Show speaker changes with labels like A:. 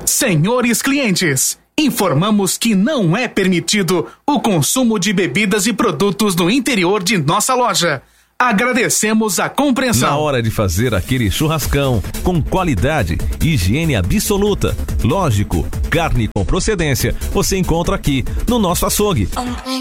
A: Senhores clientes, informamos que não é permitido o consumo de bebidas e produtos no interior de nossa loja. Agradecemos a compreensão.
B: Na hora de fazer aquele churrascão com qualidade, higiene absoluta, lógico, carne com procedência, você encontra aqui no nosso açougue.